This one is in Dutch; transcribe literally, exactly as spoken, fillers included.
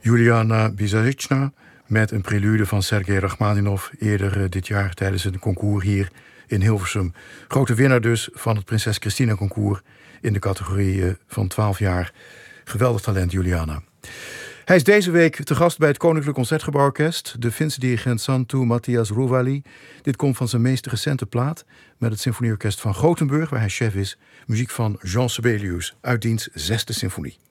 Juliana Bizarichna met een prelude van Sergei Rachmaninov eerder uh, dit jaar tijdens een concours hier in Hilversum. Grote winnaar dus van het Prinses Christina concours in de categorie uh, van twaalf jaar. Geweldig talent, Juliana. Hij is deze week te gast bij het Koninklijk Concertgebouworkest. De Finse dirigent Santu Matthias Ruvali. Dit komt van zijn meest recente plaat met het Symfonieorkest van Gothenburg, waar hij chef is. Muziek van Jean Sibelius uit diens zesde symfonie.